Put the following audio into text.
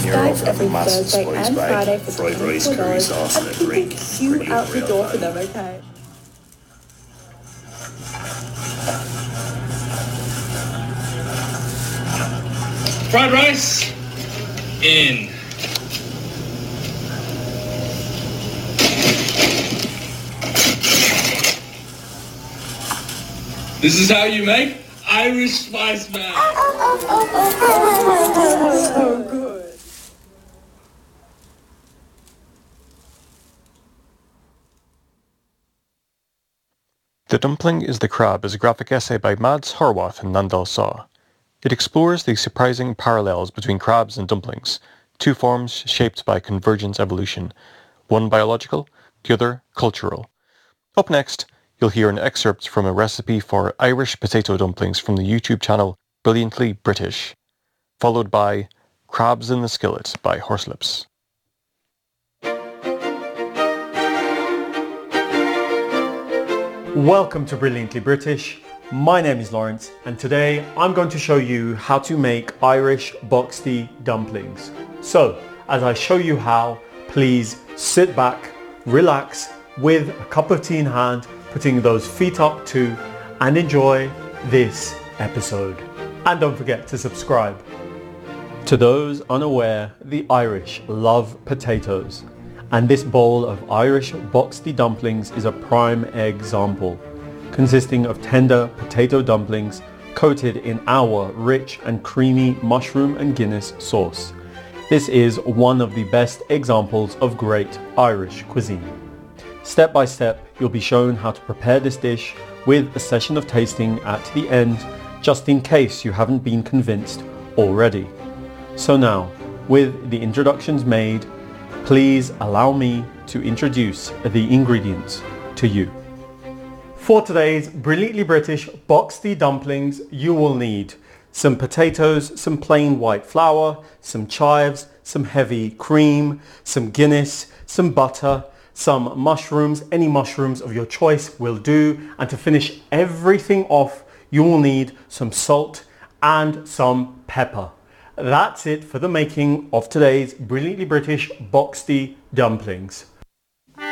Bags every Thursday and Friday for $24 and people queue out the door for them, okay? Fried rice in. This is how you make Irish spice bag. So good. The Dumpling is the Crab is a graphic essay by Mads Horwath and Nandal Saw. It explores the surprising parallels between crabs and dumplings, two forms shaped by convergent evolution, one biological, the other cultural. Up next, you'll hear an excerpt from a recipe for Irish potato dumplings from the YouTube channel Brilliantly British, followed by Crabs in the Skillet by Horselips. Welcome to Brilliantly British. My name is Lawrence and today I'm going to show you how to make Irish boxty dumplings. So, as I show you how, please sit back, relax with a cup of tea in hand, putting those feet up too, and enjoy this episode. And don't forget to subscribe. To those unaware, the Irish love potatoes, and this bowl of Irish boxty dumplings is a prime example, consisting of tender potato dumplings coated in our rich and creamy mushroom and Guinness sauce. This is one of the best examples of great Irish cuisine. Step by step, you'll be shown how to prepare this dish with a session of tasting at the end, just in case you haven't been convinced already. So now, with the introductions made, please allow me to introduce the ingredients to you. For today's Brilliantly British boxty dumplings, you will need some potatoes, some plain white flour, some chives, some heavy cream, some Guinness, some butter, some mushrooms, any mushrooms of your choice will do, and to finish everything off, you will need some salt and some pepper. That's it for the making of today's Brilliantly British boxty dumplings.